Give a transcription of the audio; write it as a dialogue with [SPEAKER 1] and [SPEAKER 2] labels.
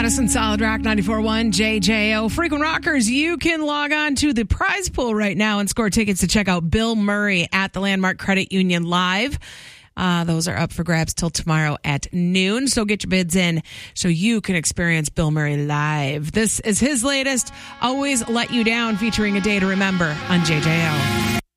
[SPEAKER 1] Travis and Solid Rock 94.1 JJO. Frequent Rockers, you can log on to the prize pool right now and score tickets to check out Bill Murray at the Landmark Credit Union live. Those are up for grabs till tomorrow at noon. So get your bids in so you can experience Bill Murray live. This is his latest, Always Let You Down, featuring A Day to Remember on JJO.